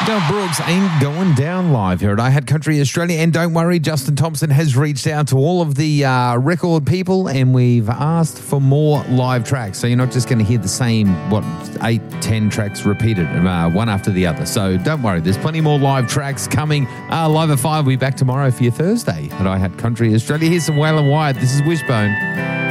Mel Brooks ain't going down live here at I Had Country Australia. And don't worry, Justin Thompson has reached out to all of the record people and we've asked for more live tracks. So you're not just going to hear the same, 8-10 tracks repeated, one after the other. So don't worry, there's plenty more live tracks coming. Live at 5, we'll be back tomorrow for your Thursday at I Had Country Australia. Here's some Waylon Wyatt. This is Wishbone.